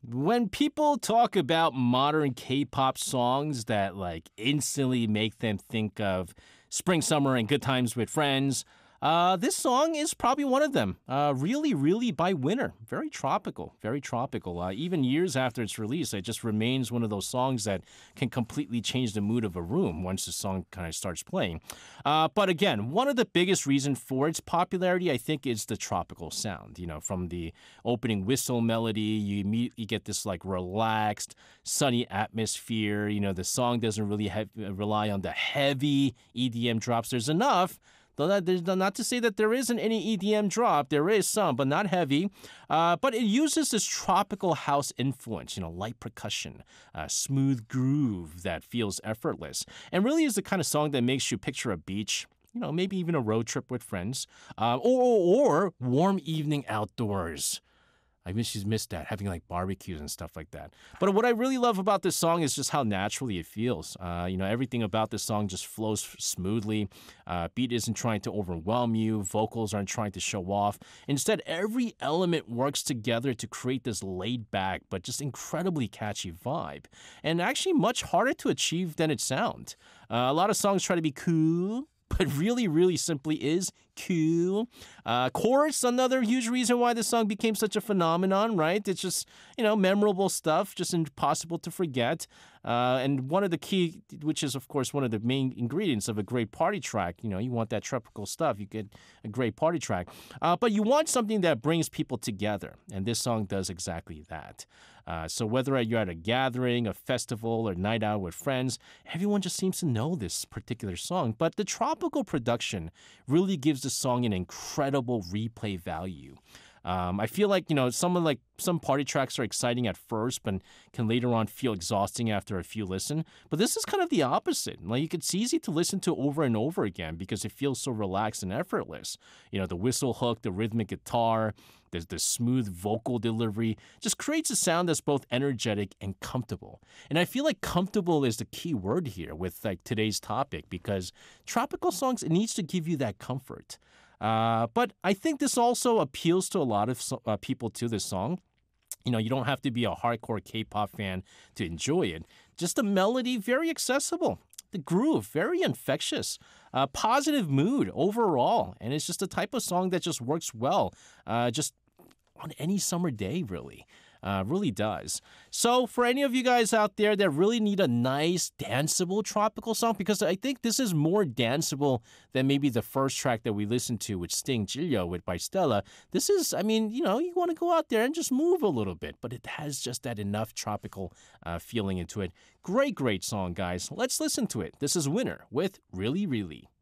When people talk about modern K-pop songs that like instantly make them think of spring, summer, and good times with friends, this song is probably one of them. Really, really by Winner. Very tropical, very tropical. Even years after its release, it just remains one of those songs that can completely change the mood of a room once the song kind of starts playing. But again, one of the biggest reasons for its popularity, I think, is the tropical sound. You know, from the opening whistle melody, you immediately get this like relaxed, sunny atmosphere. You know, the song doesn't really rely on the heavy EDM drops. There's enough. Though there's not to say that there isn't any EDM drop, there is some, but not heavy. But it uses this tropical house influence, you know, light percussion, smooth groove that feels effortless, and really is the kind of song that makes you picture a beach. You know, maybe even a road trip with friends, or warm evening outdoors. I wish she's missed that, having like barbecues and stuff like that. But what I really love about this song is just how naturally it feels. You know, everything about this song just flows smoothly. Beat isn't trying to overwhelm you. Vocals aren't trying to show off. Instead, every element works together to create this laid back but just incredibly catchy vibe. And actually much harder to achieve than it sounds. A lot of songs try to be cool, but really, really simply is cool. Chorus, another huge reason why this song became such a phenomenon, right? It's just, you know, memorable stuff, just impossible to forget. And one of the key, which is, of course, one of the main ingredients of a great party track. You know, you want that tropical stuff, you get a great party track. But you want something that brings people together, and this song does exactly that. So whether you're at a gathering, a festival, or night out with friends, everyone just seems to know this particular song. But the tropical production really gives the song an incredible replay value. I feel like, you know, some party tracks are exciting at first, but can later on feel exhausting after a few listen. But this is kind of the opposite. Like, it's easy to listen to over and over again because it feels so relaxed and effortless. You know, the whistle hook, the rhythmic guitar, the smooth vocal delivery just creates a sound that's both energetic and comfortable. And I feel like comfortable is the key word here with like today's topic, because tropical songs, it needs to give you that comfort. But I think this also appeals to a lot of people to this song. You know, you don't have to be a hardcore K-pop fan to enjoy it. Just the melody, very accessible. The groove, very infectious. Positive mood overall. And it's just a type of song that just works well. Just on any summer day, really. Really does. So for any of you guys out there that really need a nice, danceable tropical song, because I think this is more danceable than maybe the first track that we listened to with Sting, Jilyo, by Stella. This is, I mean, you know, you want to go out there and just move a little bit, but it has just that enough tropical feeling into it. Great, great song, guys. Let's listen to it. This is Winner with Really, Really.